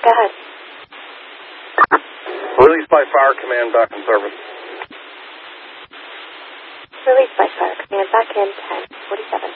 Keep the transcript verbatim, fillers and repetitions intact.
Go ahead. Released by Fire Command, back in service. Released by Fire Command, back in ten forty-seven.